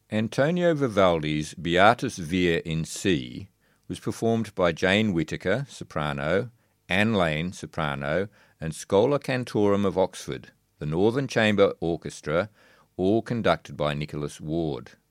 Antonio Vivaldi's Beatus Vir in C was performed by Jane Whittaker, soprano, Anne Lane, soprano, and Schola Cantorum of Oxford, the Northern Chamber Orchestra, all conducted by Nicholas Ward.